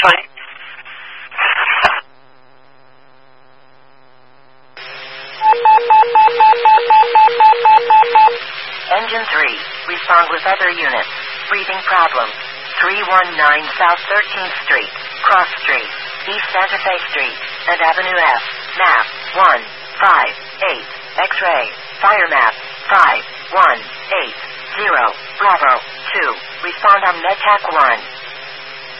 Fine. Engine 3, respond with other units. Breathing problem. 319 South 13th Street, Cross Street, East Santa Fe Street, and Avenue F. Map 158. X-ray. Fire map 5180. Bravo 2. Respond on MedTac 1.